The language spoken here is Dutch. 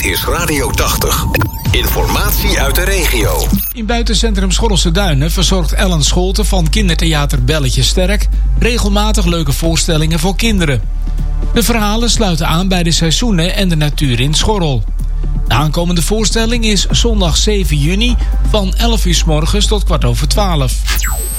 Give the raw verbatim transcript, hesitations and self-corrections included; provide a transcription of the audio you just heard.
Dit is Radio tachtig. Informatie uit de regio. In buitencentrum Schorrelse Duinen verzorgt Ellen Scholten van kindertheater Belletje Sterk regelmatig leuke voorstellingen voor kinderen. De verhalen sluiten aan bij de seizoenen en de natuur in Schorrel. De aankomende voorstelling is zondag zeven juni van elf uur 's morgens tot kwart over twaalf.